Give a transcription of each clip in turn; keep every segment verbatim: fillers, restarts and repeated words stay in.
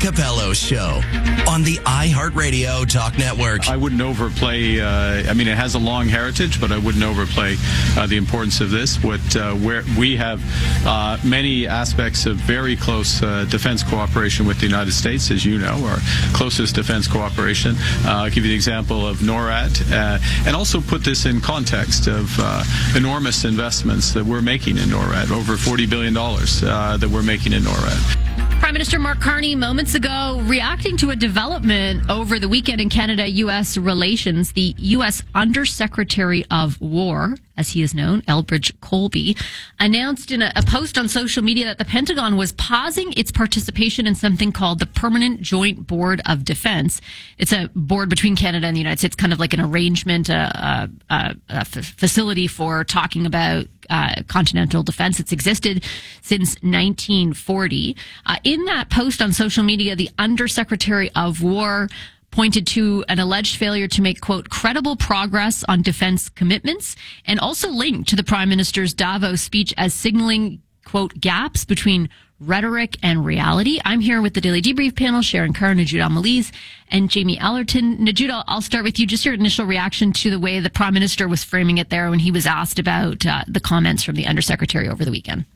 Capello Show on the iHeartRadio Talk Network. I wouldn't overplay, uh, I mean, it has a long heritage, but I wouldn't overplay uh, the importance of this. What, uh, where we have uh, many aspects of very close uh, defense cooperation with the United States, as you know, our closest defense cooperation. Uh, I'll give you the example of NORAD, uh, and also put this in context of uh, enormous investments that we're making in NORAD, over forty billion dollars uh, that we're making in NORAD. Prime Minister Mark Carney moments ago reacting to a development over the weekend in Canada-U S relations. The U S Undersecretary of War, as he is known, Elbridge Colby, announced in a, a post on social media that the Pentagon was pausing its participation in something called the Permanent Joint Board of Defense. It's a board between Canada and the United States, kind of like an arrangement, a, a, a, a f- facility for talking about Uh, continental defense. It's existed since nineteen forty. Uh, in that post on social media, the Undersecretary of War pointed to an alleged failure to make, quote, credible progress on defense commitments, and also linked to the Prime Minister's Davos speech as signaling, quote, gaps between rhetoric and reality. I'm here with the Daily Debrief panel, Sharon Carr, Najud Al-Maliz, and Jamie Allerton. Najud, I'll start with you. Just your initial reaction to the way the Prime Minister was framing it there when he was asked about uh, the comments from the Undersecretary over the weekend.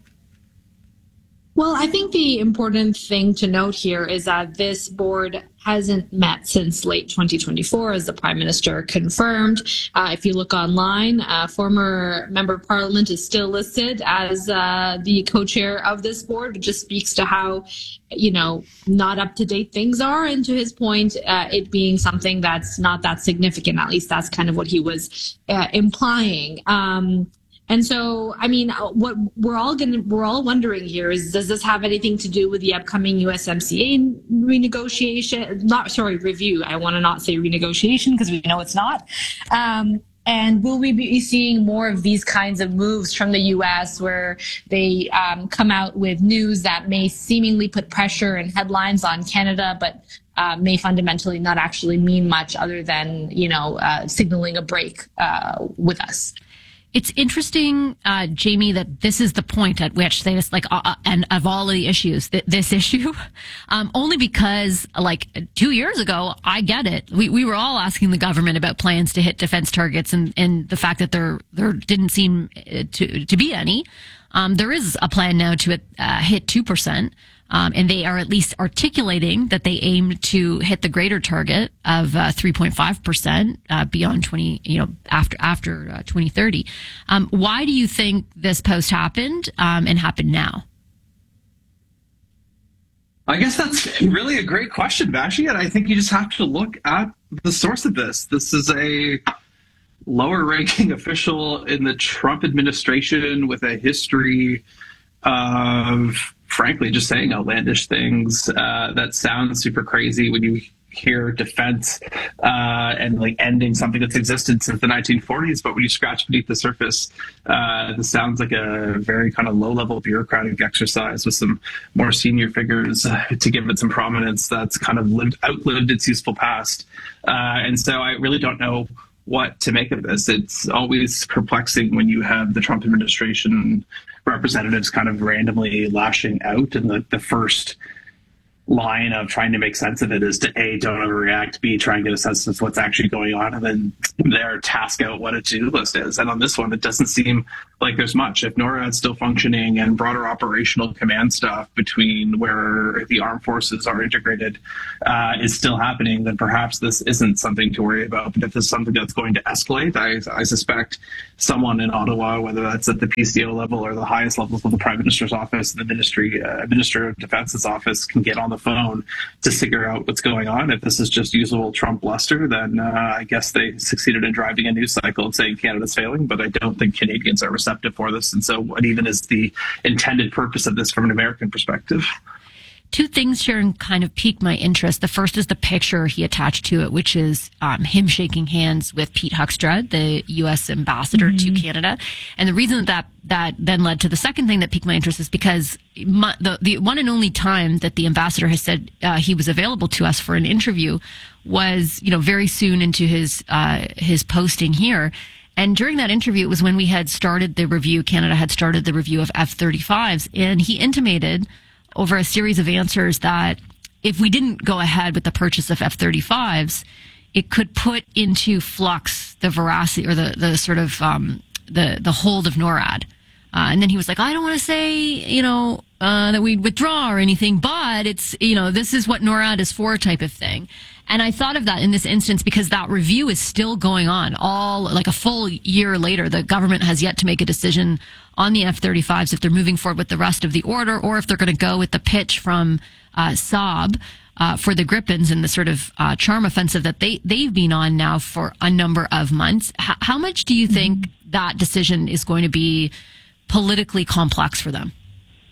Well, I think the important thing to note here is that this board hasn't met since late twenty twenty-four, as the Prime Minister confirmed. Uh, if you look online, a former Member of Parliament is still listed as uh, the co-chair of this board, which just speaks to how, you know, not up-to-date things are, and to his point, uh, it being something that's not that significant. At least that's kind of what he was uh, implying. Um, And so, I mean, what we're all going to, we're all wondering here is, does this have anything to do with the upcoming U S M C A renegotiation? Not, sorry, review. I want to not say renegotiation because we know it's not. Um, and will we be seeing more of these kinds of moves from the U S where they um, come out with news that may seemingly put pressure and headlines on Canada, but uh, may fundamentally not actually mean much other than, you know, uh, signaling a break uh, with us? It's interesting, uh, Jamie, that this is the point at which they just like, uh, and of all of the issues, th- this issue, um, only because like two years ago, I get it. We, we were all asking the government about plans to hit defense targets, and, and the fact that there, there didn't seem to, to be any. Um, there is a plan now to uh, hit two percent. Um, and they are at least articulating that they aim to hit the greater target of uh, three point five percent uh, beyond twenty, you know, after after uh, twenty thirty. Um, why do you think this post happened um, and happened now? I guess that's really a great question, Vashi, and I think you just have to look at the source of this. This is a lower-ranking official in the Trump administration with a history of, frankly, just saying outlandish things uh, that sound super crazy when you hear defense uh, and like ending something that's existed since the nineteen forties. But when you scratch beneath the surface, uh, this sounds like a very kind of low-level bureaucratic exercise with some more senior figures uh, to give it some prominence that's kind of lived outlived its useful past. Uh, and so I really don't know what to make of this. It's always perplexing when you have the Trump administration representatives kind of randomly lashing out, and the, the first line of trying to make sense of it is to A, don't overreact, B, try and get a sense of what's actually going on, and then there task out what a to-do list is. And on this one, it doesn't seem like there's much. If NORAD's still functioning and broader operational command stuff between where the armed forces are integrated uh, is still happening, then perhaps this isn't something to worry about. But if this is something that's going to escalate, I, I suspect someone in Ottawa, whether that's at the P C O level or the highest levels of the Prime Minister's office and the Ministry, uh, Minister of Defense's office, can get on the phone to figure out what's going on. If this is just usual Trump bluster, then uh, I guess they succeeded in driving a news cycle and saying Canada's failing, but I don't think Canadians are receptive for this. And so what even is the intended purpose of this from an American perspective? Two things, Sharon, kind of piqued my interest. The first is the picture he attached to it, which is um, him shaking hands with Pete Huckstrud, the U S ambassador mm-hmm. to Canada. And the reason that that then led to the second thing that piqued my interest is because my, the, the one and only time that the ambassador has said uh, he was available to us for an interview was, you know, very soon into his uh, his posting here. And during that interview, it was when we had started the review, Canada had started the review of F thirty-fives, and he intimated over a series of answers that if we didn't go ahead with the purchase of F thirty-fives, it could put into flux the veracity or the, the sort of um, the, the hold of NORAD. Uh, and then he was like, I don't want to say, you know, uh, that we'd withdraw or anything, but it's, you know, this is what NORAD is for type of thing. And I thought of that in this instance because that review is still going on all like a full year later. The government has yet to make a decision on the F thirty-fives if they're moving forward with the rest of the order or if they're going to go with the pitch from uh, Saab uh, for the Gripens and the sort of uh, charm offensive that they, they've been on now for a number of months. H- how much do you think that decision is going to be politically complex for them?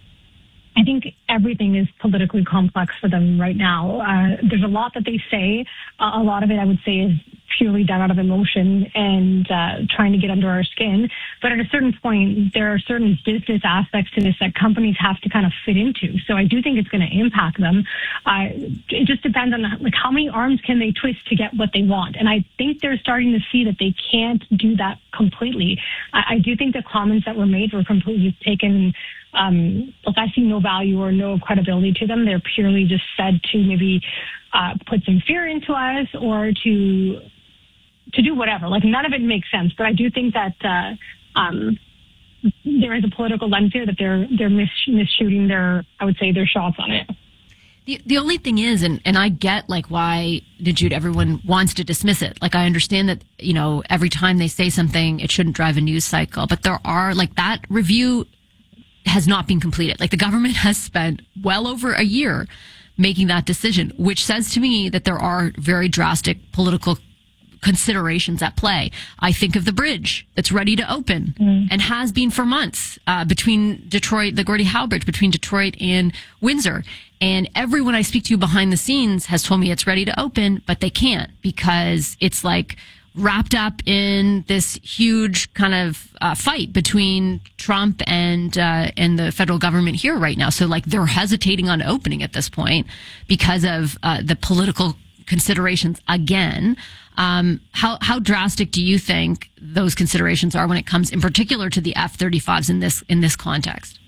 I think everything is politically complex for them right now. Uh, there's a lot that they say. Uh, a lot of it, I would say, is purely done out of emotion and uh, trying to get under our skin. But at a certain point, there are certain business aspects to this that companies have to kind of fit into. So I do think it's going to impact them. Uh, it just depends on like how many arms can they twist to get what they want. And I think they're starting to see that they can't do that completely. I, I do think the comments that were made were completely taken. Um, look, I see no value or no credibility to them. They're purely just said to maybe uh, put some fear into us or to to do whatever. Like, none of it makes sense. But I do think that uh, um, there is a political lens here that they're they're mis- misshooting their, I would say, their shots on it. The the only thing is, and, and I get like why, Jude, everyone wants to dismiss it. Like, I understand that, you know, every time they say something, it shouldn't drive a news cycle. But there are, like, that review has not been completed. Like, the government has spent well over a year making that decision, which says to me that there are very drastic political considerations at play. I think of the bridge that's ready to open mm. and has been for months uh, between Detroit, the Gordie Howe Bridge between Detroit and Windsor. And everyone I speak to behind the scenes has told me it's ready to open, but they can't because it's like wrapped up in this huge kind of uh, fight between Trump and uh, and the federal government here right now. So like they're hesitating on opening at this point because of uh, the political considerations again. Um, how how drastic do you think those considerations are when it comes, in particular, to the F thirty-fives in this in this context?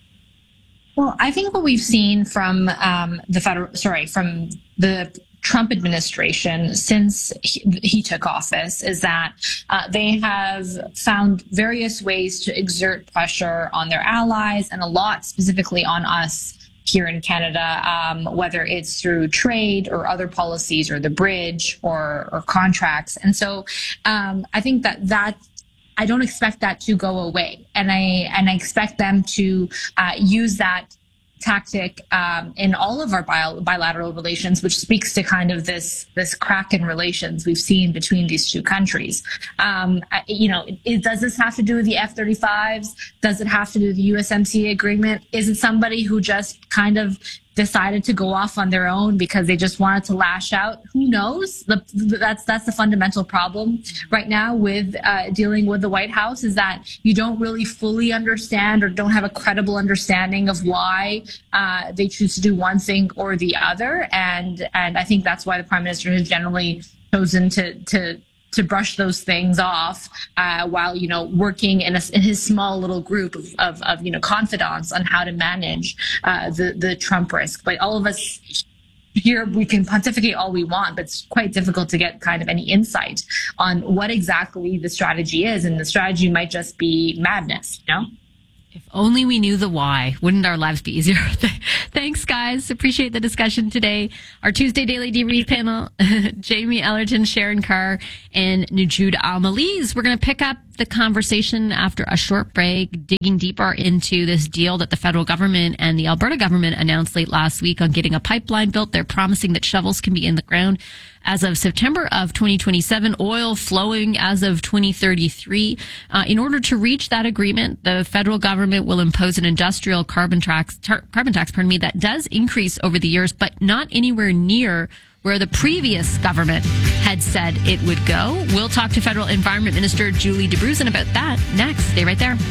Well, I think what we've seen from um, the federal, sorry, from the Trump administration since he, he took office is that uh, they have found various ways to exert pressure on their allies and a lot specifically on us here in Canada, um, whether it's through trade or other policies or the bridge or, or contracts. And so um, I think that that I don't expect that to go away. And I and I expect them to uh, use that tactic um, in all of our bi- bilateral relations, which speaks to kind of this this crack in relations we've seen between these two countries. Um, you know, it, does this have to do with the F thirty-fives? Does it have to do with the U S M C A agreement? Is it somebody who just kind of decided to go off on their own because they just wanted to lash out? Who knows? The, that's that's the fundamental problem right now with uh, dealing with the White House, is that you don't really fully understand or don't have a credible understanding of why uh, they choose to do one thing or the other. And and I think that's why the Prime Minister has generally chosen to to to brush those things off uh, while, you know, working in, a, in his small little group of, of, of, you know, confidants on how to manage uh, the, the Trump risk. But all of us here, we can pontificate all we want, but it's quite difficult to get kind of any insight on what exactly the strategy is. And the strategy might just be madness, you know? If only we knew the why, wouldn't our lives be easier? Thanks, guys. Appreciate the discussion today. Our Tuesday Daily Debrief panel, Jamie Ellerton, Sharon Carr, and Nujood Al-Malez. We're going to pick up the conversation after a short break, digging deeper into this deal that the federal government and the Alberta government announced late last week on getting a pipeline built. They're promising that shovels can be in the ground as of September of twenty twenty-seven, oil flowing as of twenty thirty-three. Uh, in order to reach that agreement, the federal government will impose an industrial carbon tax, tar, carbon tax, pardon me, that does increase over the years, but not anywhere near where the previous government had said it would go. We'll talk to Federal Environment Minister Julie DeBruzen about that next. Stay right there.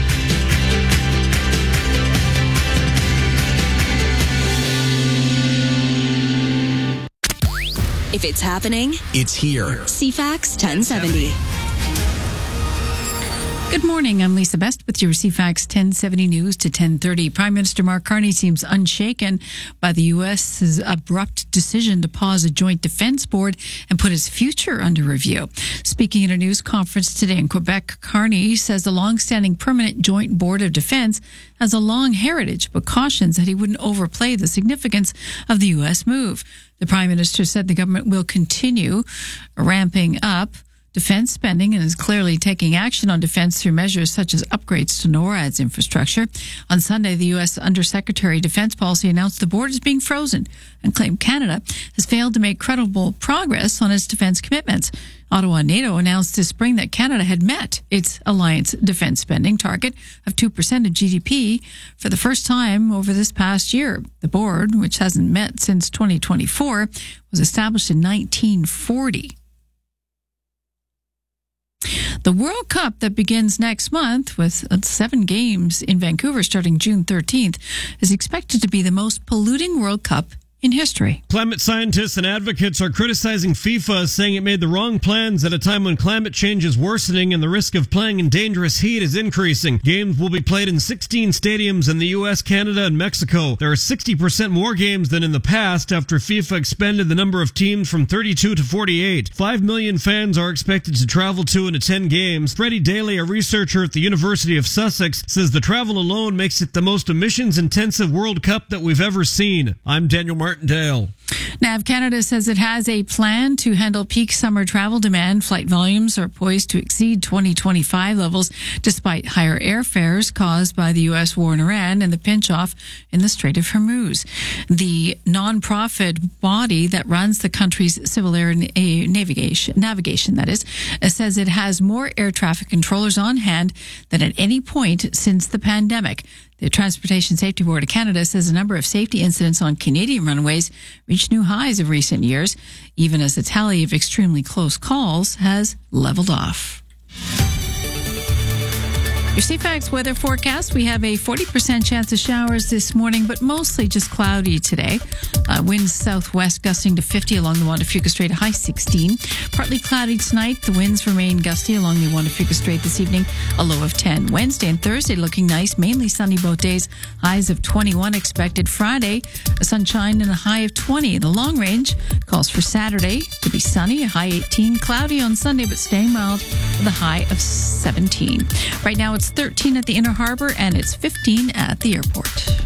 If it's happening, it's here. C FAX ten seventy. Good morning. I'm Lisa Best with your C FAX ten seventy News to ten thirty. Prime Minister Mark Carney seems unshaken by the U S's abrupt decision to pause a joint defense board and put its future under review. Speaking at a news conference today in Quebec, Carney says the long-standing permanent joint board of defense has a long heritage, but cautions that he wouldn't overplay the significance of the U S move. The Prime Minister said the government will continue ramping up defense spending and is clearly taking action on defense through measures such as upgrades to NORAD's infrastructure. On Sunday, the U S Undersecretary of Defense Policy announced the board is being frozen and claimed Canada has failed to make credible progress on its defense commitments. Ottawa NATO announced this spring that Canada had met its alliance defense spending target of two percent of G D P for the first time over this past year. The board, which hasn't met since twenty twenty-four, was established in nineteen forty. The World Cup that begins next month with seven games in Vancouver starting June thirteenth is expected to be the most polluting World Cup in history. Climate scientists and advocates are criticizing FIFA, saying it made the wrong plans at a time when climate change is worsening and the risk of playing in dangerous heat is increasing. Games will be played in sixteen stadiums in the U S, Canada, and Mexico. There are sixty percent more games than in the past after FIFA expanded the number of teams from thirty-two to forty-eight. Five million fans are expected to travel to and attend games. Freddie Daly, a researcher at the University of Sussex, says the travel alone makes it the most emissions-intensive World Cup that we've ever seen. I'm Daniel Martin. Martindale. Nav Canada says it has a plan to handle peak summer travel demand. Flight volumes are poised to exceed twenty twenty-five levels despite higher airfares caused by the U S war in Iran and the pinch-off in the Strait of Hormuz. The non-profit body that runs the country's civil air navigation, navigation that is, says it has more air traffic controllers on hand than at any point since the pandemic. The Transportation Safety Board of Canada says a number of safety incidents on Canadian runways reached new highs of recent years, even as the tally of extremely close calls has leveled off. Your C FAX weather forecast, we have a forty percent chance of showers this morning, but mostly just cloudy today. Uh, winds southwest gusting to fifty along the Juan de Fuca Strait, a high sixteen. Partly cloudy tonight. The winds remain gusty along the Juan de Fuca Strait this evening, a low of ten. Wednesday and Thursday looking nice, mainly sunny both days. Highs of twenty-one expected. Friday, a sunshine and a high of twenty. The long range calls for Saturday to be sunny, a high eighteen. Cloudy on Sunday, but staying mild with a high of seventeen. Right now it's thirteen at the Inner Harbor and it's fifteen at the airport.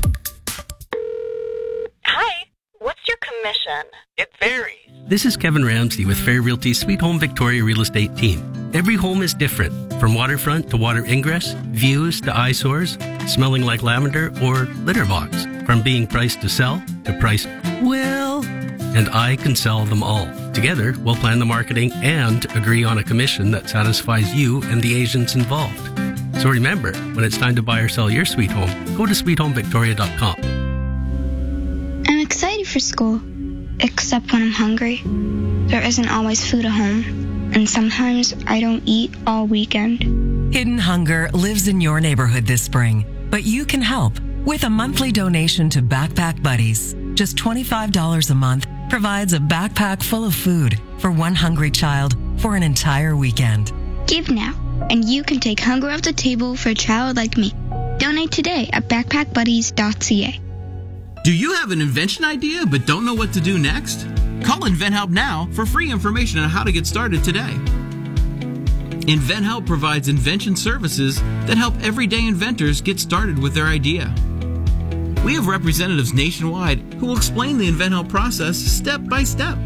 Hi, what's your commission? It varies. This is Kevin Ramsey with Fair Realty's Sweet Home Victoria Real Estate team. Every home is different, from waterfront to water ingress, views to eyesores, smelling like lavender or litter box, from being priced to sell to priced well, and I can sell them all. Together, we'll plan the marketing and agree on a commission that satisfies you and the agents involved. So remember, when it's time to buy or sell your sweet home, go to sweet home victoria dot com. I'm excited for school, except when I'm hungry. There isn't always food at home, and sometimes I don't eat all weekend. Hidden Hunger lives in your neighborhood this spring, but you can help with a monthly donation to Backpack Buddies. Just twenty-five dollars a month provides a backpack full of food for one hungry child for an entire weekend. Give now, and you can take hunger off the table for a child like me. Donate today at backpack buddies dot c a. Do you have an invention idea but don't know what to do next? Call InventHelp now for free information on how to get started today. InventHelp provides invention services that help everyday inventors get started with their idea. We have representatives nationwide who will explain the InventHelp process step by step.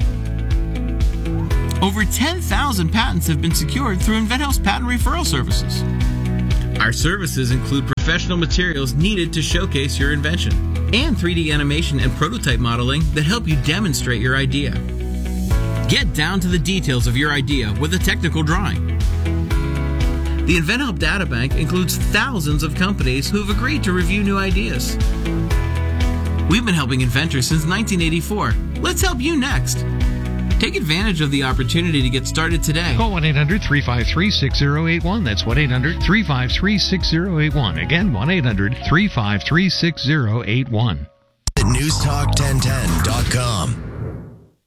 Over ten thousand patents have been secured through InventHelp's patent referral services. Our services include professional materials needed to showcase your invention and three D animation and prototype modeling that help you demonstrate your idea. Get down to the details of your idea with a technical drawing. The InventHelp Databank includes thousands of companies who have agreed to review new ideas. We've been helping inventors since nineteen eighty-four. Let's help you next. Take advantage of the opportunity to get started today. Call one eight hundred three five three six zero eight one. That's one eight hundred three five three six zero eight one. Again, one eight hundred three five three six zero eight one. News Talk ten ten dot com.